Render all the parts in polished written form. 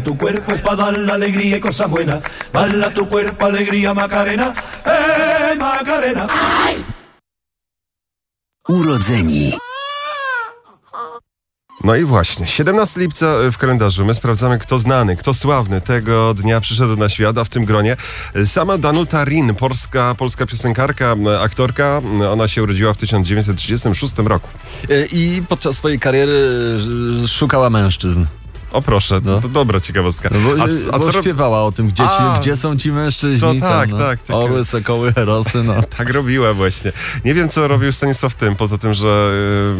tu cuerpo es pa' dar la alegría y cosas buenas. Bala tu cuerpo, alegría, Macarena, Macarena. Urodzeni. No i właśnie, 17 lipca w kalendarzu. My sprawdzamy, kto znany, kto sławny tego dnia przyszedł na świat, a w tym gronie sama Danuta Rin, polska piosenkarka, aktorka. Ona się urodziła w 1936 roku. I podczas swojej kariery szukała mężczyzn. O proszę, No. To dobra ciekawostka. No A bo co śpiewała o tym, gdzie są ci mężczyźni. To tak, tam, tak. Orły, sokoły, herosy, no. Tak robiła właśnie. Nie wiem, co robił Stanisław Tym, poza tym, że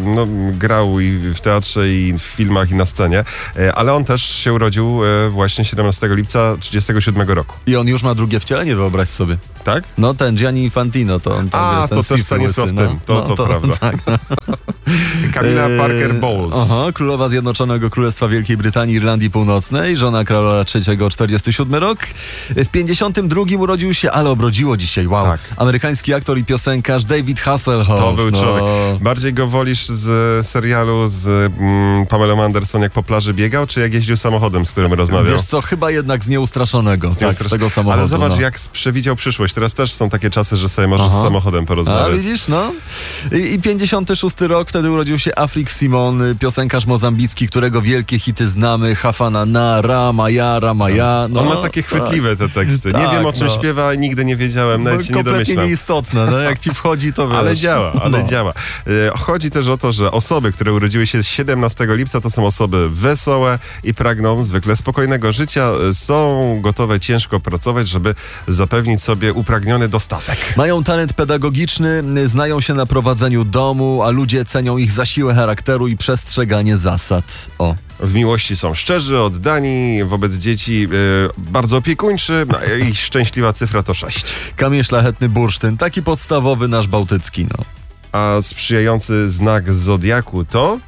grał i w teatrze, i w filmach, i na scenie, ale on też się urodził właśnie 17 lipca 1937 roku. I on już ma drugie wcielenie, wyobraź sobie. Tak? No ten Gianni Infantino, to on tam jest ten to też Swift Stanisław łysy, Tym, to prawda. Tak, no. Camilla Parker Bowles. Królowa Zjednoczonego Królestwa Wielkiej Brytanii i Irlandii Północnej, żona Karola III, 47 rok. W 52 urodził się, ale obrodziło dzisiaj, wow, Tak. amerykański aktor i piosenkarz David Hasselhoff. To był człowiek. Bardziej go wolisz z serialu z Pamelą Anderson, jak po plaży biegał, czy jak jeździł samochodem, z którym rozmawiał? Wiesz co, chyba jednak z Nieustraszonego. Tak, z tego samochodu. Ale zobacz, no. jak przewidział przyszłość. Teraz też są takie czasy, że sobie możesz z samochodem A porozmawiać. widzisz, no. I 56 rok, wtedy urodził się Afrik Simon, piosenkarz mozambicki, którego wielkie hity znamy. Hafana na, Rama ja. No, On ma takie chwytliwe te teksty. Nie Tak, wiem, o czym śpiewa, nigdy nie wiedziałem, nawet się nie kompletnie domyślam. nieistotne, no, jak ci wchodzi, to wiesz. Ale działa. Chodzi też o to, że osoby, które urodziły się 17 lipca, to są osoby wesołe i pragną zwykle spokojnego życia. Są gotowe ciężko pracować, żeby zapewnić sobie upragniony dostatek. Mają talent pedagogiczny, znają się na prowadzeniu domu, a ludzie cenią ich za siłę charakteru i przestrzeganie zasad. O. W miłości są szczerzy, oddani, wobec dzieci bardzo opiekuńczy, a ich szczęśliwa cyfra to 6. Kamień szlachetny bursztyn, taki podstawowy nasz bałtycki, no. A sprzyjający znak zodiaku to...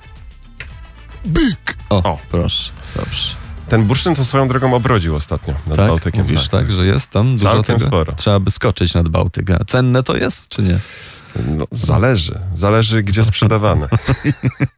Byk! O. Proszę, dobrze. Ten bursztyn to swoją drogą obrodził ostatnio nad Tak, Bałtykiem. mówisz tak, że jest tam dużo Całkiem tego? sporo. Trzeba by skoczyć nad Bałtyk. A cenne to jest, czy nie? No, zależy, gdzie sprzedawane.